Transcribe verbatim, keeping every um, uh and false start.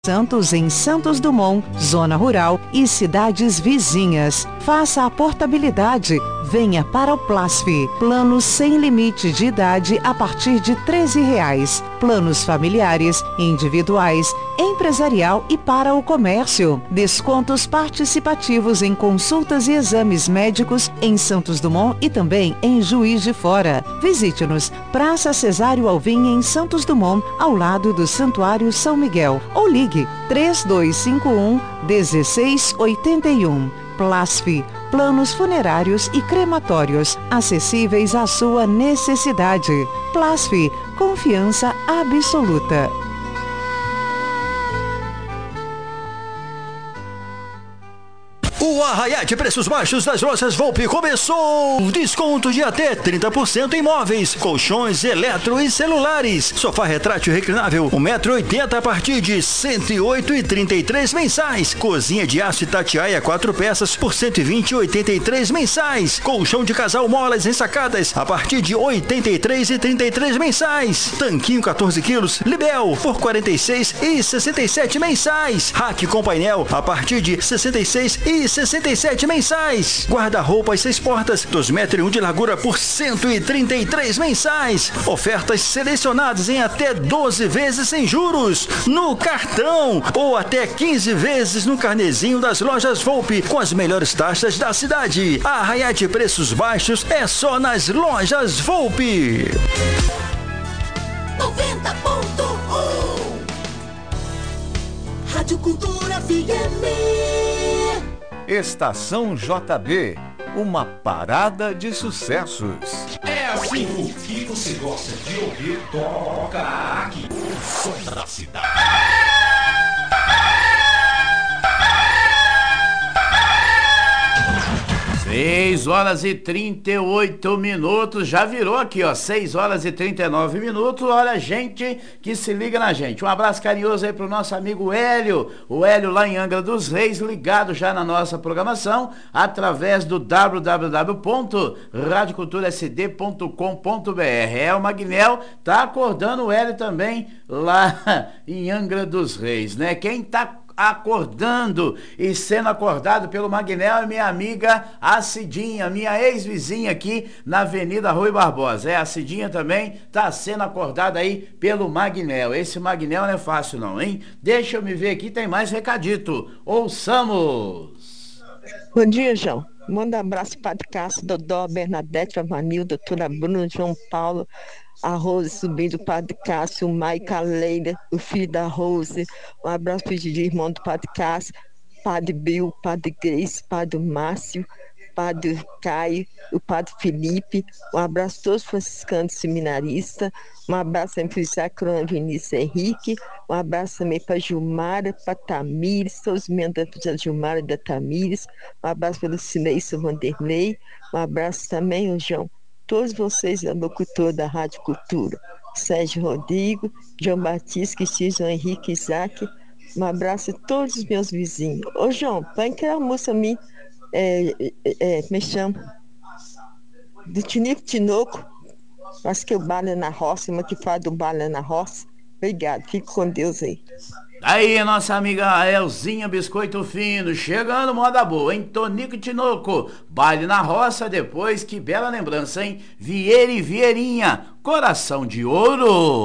Santos em Santos Dumont, Zona Rural e cidades vizinhas. Faça a portabilidade. Venha para o Plasf. Planos sem limite de idade a partir de treze reais. Planos familiares, individuais, empresarial e para o comércio. Descontos participativos em consultas e exames médicos em Santos Dumont e também em Juiz de Fora. Visite-nos, Praça Cesário Alvim em Santos Dumont, ao lado do Santuário São Miguel. Ou ligue três dois cinco um, um seis oito um. Plasf, planos funerários e crematórios, acessíveis à sua necessidade. Plasf, confiança absoluta. O arraiá de preços baixos das lojas Volpe começou! Desconto de até trinta por cento em móveis, colchões, eletro e celulares. Sofá retrátil reclinável, um metro e oitenta a partir de cento e oito e trinta e três mensais. Cozinha de aço Itatiaia quatro peças por cento e vinte e oitenta e três mensais. Colchão de casal molas ensacadas a partir de oitenta e três e trinta e três mensais. Tanquinho quatorze quilos, Libel por quarenta e seis e sessenta e sete mensais. Rack com painel a partir de sessenta e seis e sessenta e sete mensais. Guarda-roupas seis portas, dois metros e um de largura por cento e trinta e três mensais. Ofertas selecionadas em até doze vezes sem juros no cartão ou até quinze vezes no carnezinho das lojas Volpe com as melhores taxas da cidade. A arraiá de preços baixos é só nas lojas Volpe. noventa ponto um Rádio Cultura F M. Estação J B, uma parada de sucessos. É assim, o que você gosta de ouvir, toca aqui. O som da cidade. seis horas e trinta e oito minutos, já virou aqui, ó, seis horas e trinta e nove minutos. Olha, gente que se liga na gente. Um abraço carinhoso aí pro nosso amigo Hélio, o Hélio lá em Angra dos Reis, ligado já na nossa programação, através do w w w ponto radio cultura s d ponto com ponto b r. É, o Magnel tá acordando o Hélio também lá em Angra dos Reis, né? Quem tá acordando e sendo acordado pelo Magnel é minha amiga a Cidinha, minha ex-vizinha aqui na Avenida Rui Barbosa. É, a Cidinha também tá sendo acordada aí pelo Magnel. Esse Magnel não é fácil não, hein? Deixa eu me ver aqui, tem mais recadito. Ouçamos! Bom dia, João. Manda um abraço para Padre Cássio, Dodó, Bernadette, Avanil, doutora Bruna, João Paulo, a Rose, sobrinho do Padre Cássio, o Maica Leila, o filho da Rose. Um abraço para o irmão do Padre Cássio, Padre Bill, Padre Grace, Padre Márcio, Padre Caio, o Padre Felipe. Um abraço a todos os franciscanos seminaristas. Um abraço também para o Isaac Corona Vinícius Henrique. Um abraço também para a Gilmara, para a Tamires, todos os membros da Gilmara e da Tamires. Um abraço para o Cineício Vanderlei. Um abraço também, ô João, todos vocês, a locutor da Rádio Cultura, Sérgio Rodrigo, João Batista, Cristina, João Henrique, Isaac. Um abraço a todos os meus vizinhos. Ô João, põe aquela música a mim, é, é, é, me chama, do Tinico Tinoco, acho que o Bala na Roça, uma que fala do Bala na Roça. Obrigado, fique com Deus aí. Aí, nossa amiga Elzinha Biscoito Fino, chegando, moda boa, hein? Tonico Tinoco, baile na roça depois, que bela lembrança, hein? Vieira e Vieirinha, coração de ouro.